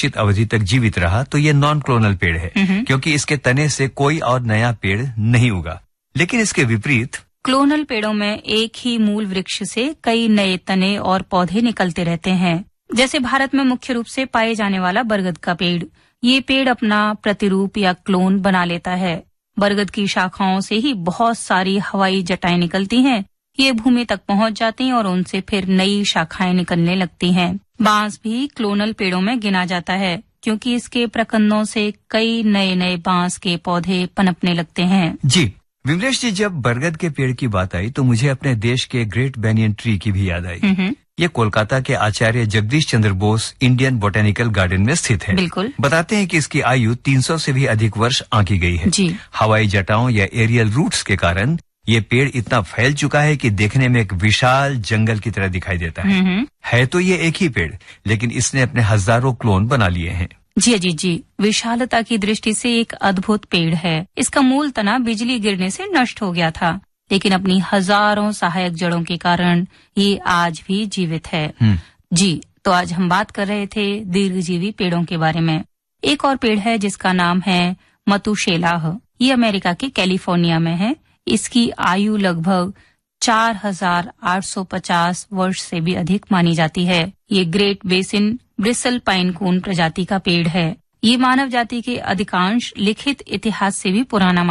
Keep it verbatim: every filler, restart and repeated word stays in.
निश्चित अवधि तक जीवित रहा तो ये नॉन क्लोनल पेड़ है, क्योंकि इसके तने से कोई और नया पेड़ नहीं उगा। लेकिन इसके विपरीत क्लोनल पेड़ों में एक ही मूल वृक्ष से कई नए तने और पौधे निकलते रहते हैं। जैसे भारत में मुख्य रूप से पाए जाने वाला बरगद का पेड़, ये पेड़ अपना प्रतिरूप या क्लोन बना लेता है। बरगद की शाखाओं से ही बहुत सारी हवाई जटाएं निकलती हैं। ये भूमि तक पहुंच जाती हैं और उनसे फिर नई शाखाएं निकलने लगती हैं। बांस भी क्लोनल पेड़ों में गिना जाता है, क्योंकि इसके प्रकंदों से कई नए नए बांस के पौधे पनपने लगते हैं। जी विमलेश जी, जब बरगद के पेड़ की बात आई तो मुझे अपने देश के ग्रेट बैनियन ट्री की भी याद आई। ये कोलकाता के आचार्य Jagdish Chandra Bose Indian botanical garden में स्थित है। बिल्कुल। बताते हैं कि इसकी आयु तीन सौ से भी अधिक वर्ष आंकी गई है। जी। हवाई जटाओं या एरियल रूट्स के कारण ये पेड़ इतना फैल चुका है कि देखने में एक विशाल जंगल की तरह दिखाई देता है। है तो ये एक ही पेड़, लेकिन इसने अपने हजारों क्लोन बना लिए हैं। जी जी जी विशालता की दृष्टि से एक अद्भुत पेड़ है। इसका मूल तना बिजली गिरने से नष्ट हो गया था, लेकिन अपनी हजारों सहायक जड़ों के कारण ये आज भी जीवित है। जी, तो आज हम बात कर रहे थे दीर्घजीवी पेड़ों के बारे में। एक और पेड़ है जिसका नाम है मतुशेलाह। ये अमेरिका के कैलिफोर्निया में है। इसकी आयु लगभग चार हजार आठ सौ पचास वर्ष से भी अधिक मानी जाती है। ये ग्रेट बेसिन ब्रिसल पाइन कून प्रजाति का पेड़ है। ये मानव जाति के अधिकांश लिखित इतिहास से भी पुराना